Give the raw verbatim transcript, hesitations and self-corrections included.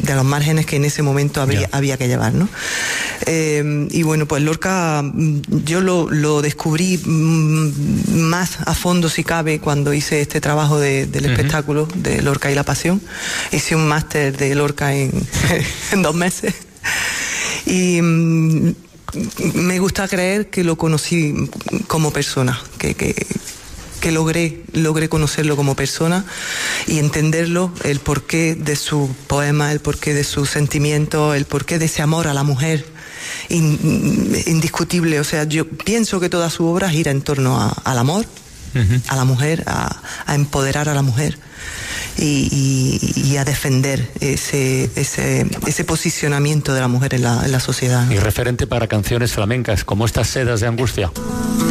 de los márgenes que en ese momento habría, yeah. había que llevar, ¿no? Eh, y bueno, pues Lorca yo lo, lo descubrí más a fondo, si cabe, cuando hice este trabajo de, del uh-huh. espectáculo de Lorca y la Pasión. Hice un máster de Lorca en, en dos meses y mm, me gusta creer que lo conocí como persona, que, que, que logré, logré conocerlo como persona y entenderlo, el porqué de su poema, el porqué de sus sentimientos, el porqué de ese amor a la mujer indiscutible. O sea, yo pienso que toda su obra gira en torno a, al amor, uh-huh. a la mujer, a, a empoderar a la mujer. Y, y, y a defender ese, ese, ese posicionamiento de la mujer en la, en la sociedad, ¿no? Y referente para canciones flamencas como estas Sedas de Angustia.